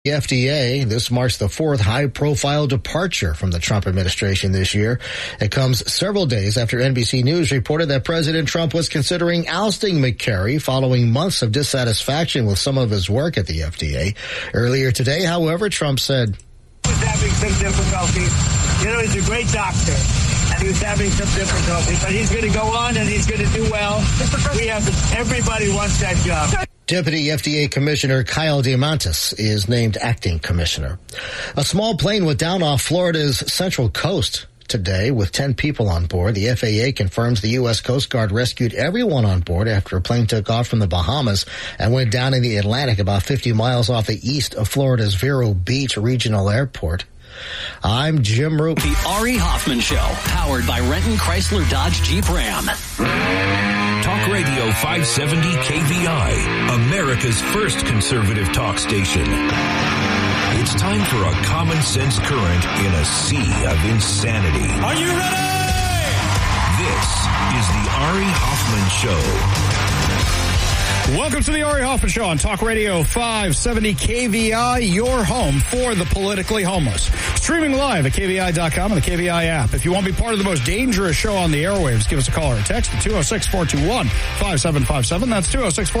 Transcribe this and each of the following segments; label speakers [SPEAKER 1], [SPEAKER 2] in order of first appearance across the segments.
[SPEAKER 1] The FDA, this marks the fourth high-profile departure from the Trump administration this year. It comes several days after NBC News reported that President Trump was considering ousting McCary following months of dissatisfaction with some of his work at the FDA. Earlier today, however, Trump said,
[SPEAKER 2] He was having some difficulty. You know, he's a great doctor, and he was having some difficulty, but he's going to go on and he's going to do well. Everybody wants that job.
[SPEAKER 1] Deputy FDA Commissioner Kyle Diamantis is named acting commissioner. A small plane went down off Florida's central coast today with 10 people on board. The FAA confirms the U.S. Coast Guard rescued everyone on board after a plane took off from the Bahamas and went down in the Atlantic about 50 miles off the east of Florida's Vero Beach Regional Airport. I'm Jim Roop.
[SPEAKER 3] The Ari Hoffman Show, powered by Renton Chrysler Dodge Jeep Ram.
[SPEAKER 4] Talk Radio 570 KVI, America's first conservative talk station. It's time for a common sense current in a sea of insanity.
[SPEAKER 5] Are you ready?
[SPEAKER 4] This is the Ari Hoffman Show.
[SPEAKER 5] Welcome to the Ari Hoffman Show on Talk Radio 570 KVI, your home for the politically homeless. Streaming live at KVI.com and the KVI app. If you want to be part of the most dangerous show on the airwaves, give us a call or a text at 206-421-5757. That's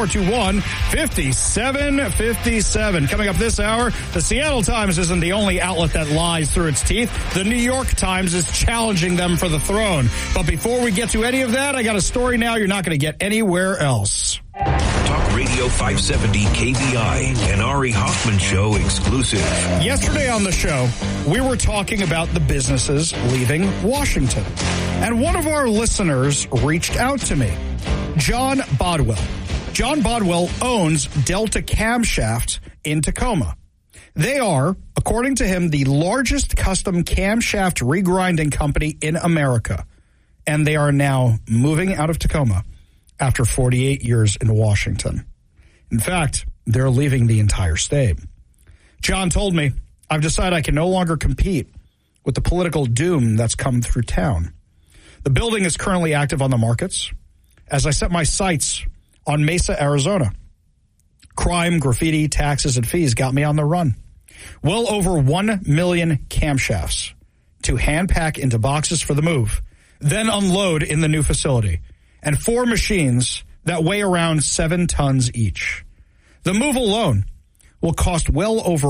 [SPEAKER 5] 206-421-5757. Coming up this hour, the Seattle Times isn't the only outlet that lies through its teeth. The New York Times is challenging them for the throne. But before we get to any of that, I got a story now you're not going to get anywhere else.
[SPEAKER 4] Talk Radio 570 KVI, an Ari Hoffman Show exclusive.
[SPEAKER 5] Yesterday on the show, we were talking about the businesses leaving Washington. And one of our listeners reached out to me, John Bodwell. John Bodwell owns Delta Camshaft in Tacoma. They are, according to him, the largest custom camshaft regrinding company in America. And they are now moving out of Tacoma after 48 years in Washington. In fact, they're leaving the entire state. John told me, I've decided I can no longer compete with the political doom that's come through town. The building is currently active on the markets. As I set my sights on Mesa, Arizona, crime, graffiti, taxes, and fees got me on the run. Well over 1 million camshafts to hand pack into boxes for the move, then unload in the new facility, and 4 machines that weigh around 7 tons each. The move alone will cost well over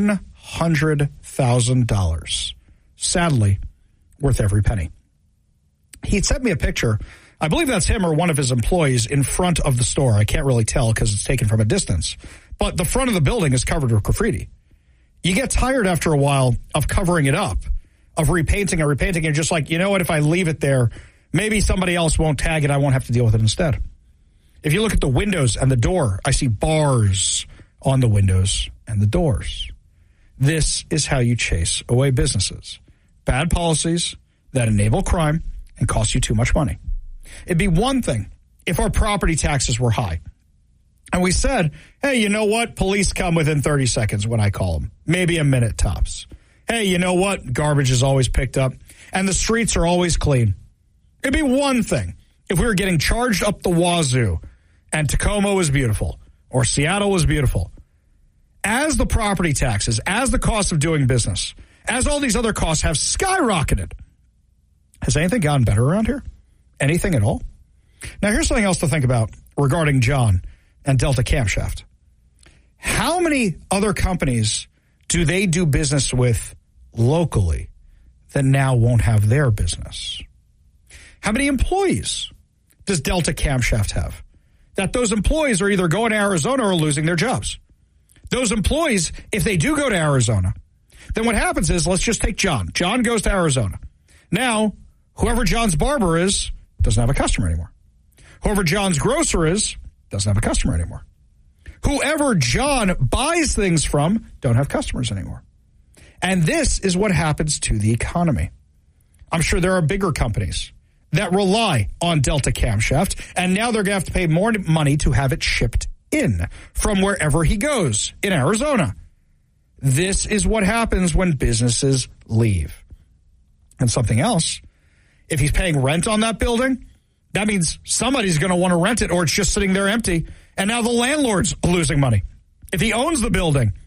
[SPEAKER 5] $100,000. Sadly, worth every penny. He sent me a picture. I believe that's him or one of his employees in front of the store. I can't really tell because it's taken from a distance. But the front of the building is covered with graffiti. You get tired after a while of covering it up, of repainting and just like, you know what, if I leave it there, maybe somebody else won't tag it. I won't have to deal with it instead. If you look at the windows and the door, I see bars on the windows and the doors. This is how you chase away businesses. Bad policies that enable crime and cost you too much money. It'd be one thing if our property taxes were high. And we said, hey, you know what? Police come within 30 seconds when I call them. Maybe a minute tops. Hey, you know what? Garbage is always picked up. And the streets are always clean. It'd be one thing if we were getting charged up the wazoo and Tacoma was beautiful or Seattle was beautiful. As the property taxes, as the cost of doing business, as all these other costs have skyrocketed, has anything gotten better around here? Anything at all? Now, here's something else to think about regarding John and Delta Camshaft. How many other companies do they do business with locally that now won't have their business? How many employees does Delta Camshaft have? That those employees are either going to Arizona or losing their jobs. Those employees, if they do go to Arizona, then what happens is, let's just take John. John goes to Arizona. Now, whoever John's barber is doesn't have a customer anymore. Whoever John's grocer is doesn't have a customer anymore. Whoever John buys things from don't have customers anymore. And this is what happens to the economy. I'm sure there are bigger companies that rely on Delta Camshaft, and now they're going to have to pay more money to have it shipped in from wherever he goes in Arizona. This is what happens when businesses leave. And something else, if he's paying rent on that building, that means somebody's going to want to rent it or it's just sitting there empty, and now the landlord's losing money. If he owns the building